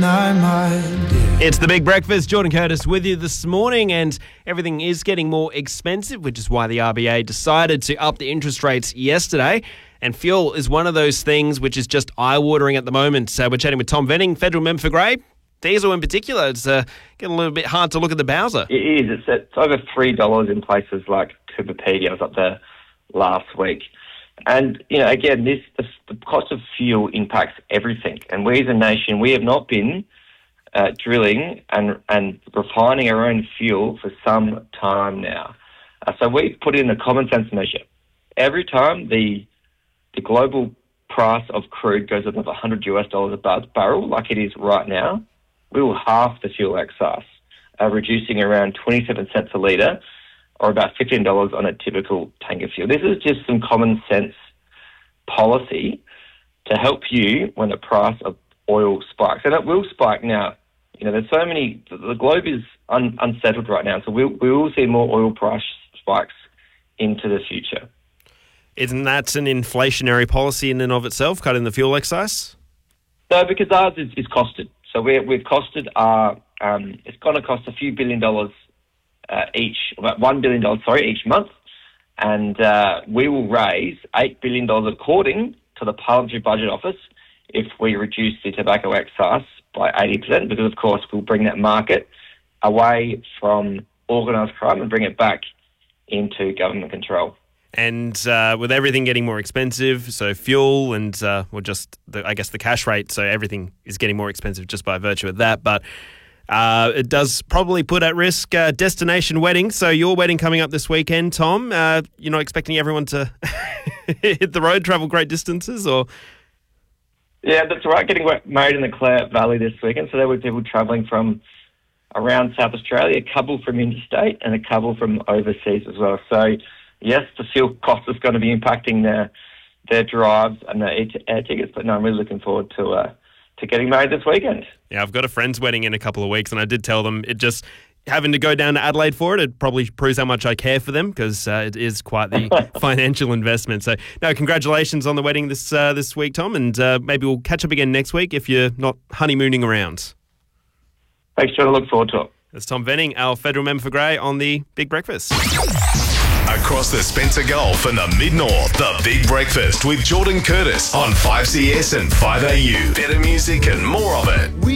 tonight, my dear. It's the Big Breakfast. Jordan Curtis with you this morning, and everything is getting more expensive, which is why the RBA decided to up the interest rates yesterday. And fuel is one of those things which is just eye-watering at the moment. So we're chatting with Tom Venning, Federal Member for Grey. Diesel in particular, it's getting a little bit hard to look at the Bowser. It is. It's over $3 in places like Cooper Pedy. I was up there last week. And, again, the cost of fuel impacts everything. And we as a nation, we have not been drilling and refining our own fuel for some time now. So we put in a common sense measure. Every time the global price of crude goes above $100 a barrel, like it is right now, we will halve the fuel excise, reducing around 27 cents a litre, or about $15 on a typical tank of fuel. This is just some common sense policy to help you when the price of oil spikes. And it will spike now. There's so many, the globe is unsettled right now, so we will see more oil price spikes into the future. Isn't that an inflationary policy in and of itself, cutting the fuel excise? No, because ours is costed. So we've costed our, it's going to cost a few $1 billion each, about $1 billion, each month. And we will raise $8 billion according to the Parliamentary Budget Office if we reduce the tobacco excise by 80%, because, of course, we'll bring that market away from organised crime and bring it back into government control. And with everything getting more expensive, so fuel and, the cash rate, so everything is getting more expensive just by virtue of that. But it does probably put at risk destination weddings. So your wedding coming up this weekend, Tom, you're not expecting everyone to hit the road, travel great distances, or...? Yeah, that's right. Getting married in the Clare Valley this weekend. So there were people travelling from around South Australia, a couple from interstate and a couple from overseas as well. So, yes, the fuel cost is going to be impacting their drives and their air tickets. But no, I'm really looking forward to getting married this weekend. Yeah, I've got a friend's wedding in a couple of weeks, and I did tell them having to go down to Adelaide for it probably proves how much I care for them, because it is quite the financial investment. So, no, congratulations on the wedding this week, Tom, and maybe we'll catch up again next week if you're not honeymooning around. Thanks, John. I look forward to it. That's Tom Venning, our Federal Member for Grey, on the Big Breakfast. Across the Spencer Gulf and the Mid-North, the Big Breakfast with Jordan Curtis on 5CS and 5AU. Better music and more of it.